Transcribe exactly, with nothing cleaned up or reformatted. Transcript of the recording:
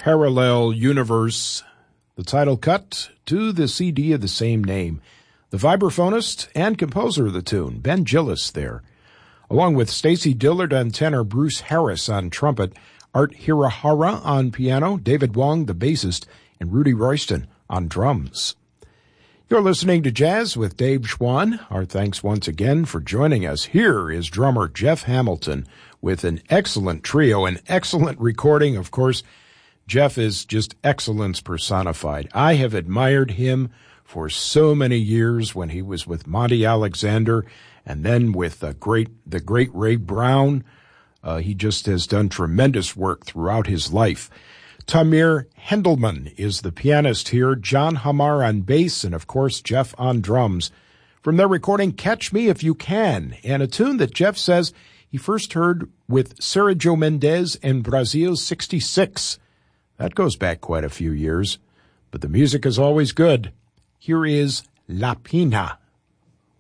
Parallel Universe, the title cut to the C D of the same name. The vibraphonist and composer of the tune, Ben Gillis there, along with Stacy Dillard on tenor, Bruce Harris on trumpet, Art Hirahara on piano, David Wong, the bassist, and Rudy Royston on drums. You're listening to Jazz with Dave Schwann. Our thanks once again for joining us. Here is drummer Jeff Hamilton with an excellent trio, an excellent recording. Of course, Jeff is just excellence personified. I have admired him for so many years when he was with Monty Alexander and then with the great, the great Ray Brown. Uh, he just has done tremendous work throughout his life. Tamir Hendelman is the pianist here, John Hamar on bass, and of course Jeff on drums. From their recording Catch Me If You Can, and a tune that Jeff says he first heard with Sergio Mendes in Brazil sixty-six. That goes back quite a few years, but the music is always good. Here is La Pina.